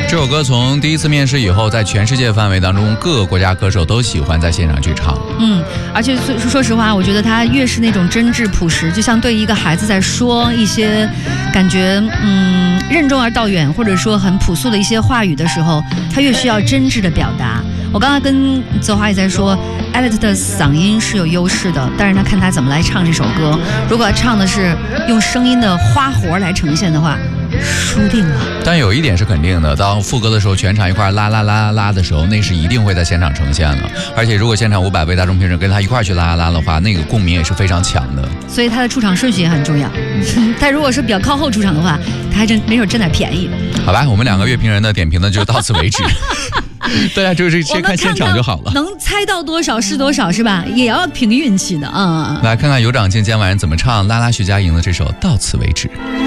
这首歌从第一次面试以后，在全世界范围当中，各个国家歌手都喜欢在现场去唱。 而且说实话，我觉得他越是那种真挚朴实，就像对一个孩子在说一些感觉任重而道远，或者说很朴素的一些话语的时候，他越需要真挚的表达。我刚才跟泽华也在说 Alex 的嗓音是有优势的，但是他看他怎么来唱这首歌。如果他唱的是用声音的花活来呈现的话，输定了。 但有一点是肯定的，当副歌的时候，全场一块啦啦啦啦的时候，那是一定会在现场呈现的。而且如果现场500位大众评审跟他一块去啦啦啦的话，那个共鸣也是非常强的。 所以他的出场顺序也很重要。他如果是比较靠后出场的话，他还真没准占点便宜。 好吧，我们两个乐评人的点评呢就到此为止。大家就是先看现场就好了， 能猜到多少是多少，是吧？也要凭运气的啊。 来看看有长进今天晚上怎么唱啦啦徐佳莹的这首《到此为止》。